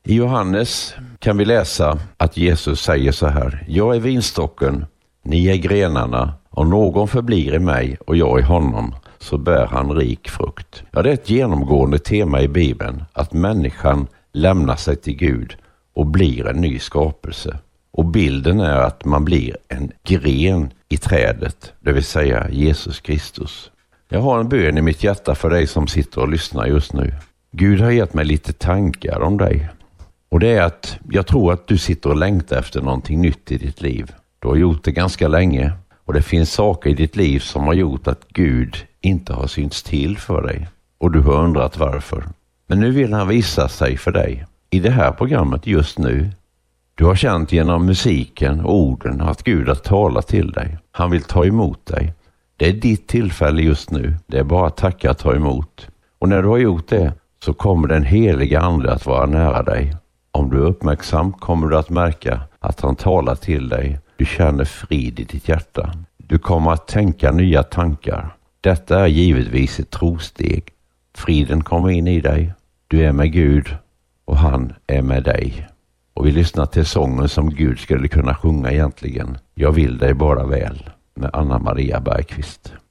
I Johannes kan vi läsa att Jesus säger så här: jag är vinstocken, ni är grenarna. Om någon förblir i mig och jag i honom, så bär han rik frukt. Ja, det är ett genomgående tema i Bibeln att människan lämnar sig till Gud och blir en ny skapelse. Och bilden är att man blir en gren i trädet, det vill säga Jesus Kristus. Jag har en bön i mitt hjärta för dig som sitter och lyssnar just nu. Gud har gett mig lite tankar om dig. Och det är att jag tror att du sitter och längtar efter någonting nytt i ditt liv. Du har gjort det ganska länge. Och det finns saker i ditt liv som har gjort att Gud inte har synts till för dig. Och du har undrat varför. Men nu vill han visa sig för dig. I det här programmet just nu. Du har känt genom musiken och orden att Gud har talat till dig. Han vill ta emot dig. Det är ditt tillfälle just nu. Det är bara att tacka och ta emot. Och när du har gjort det så kommer den heliga ande att vara nära dig. Om du är uppmärksam kommer du att märka att han talar till dig. Du känner frid i ditt hjärta. Du kommer att tänka nya tankar. Detta är givetvis ett trosteg. Friden kommer in i dig. Du är med Gud och han är med dig. Och vi lyssnar till sången som Gud skulle kunna sjunga egentligen. Jag vill dig bara väl, med Anna Maria Bergqvist.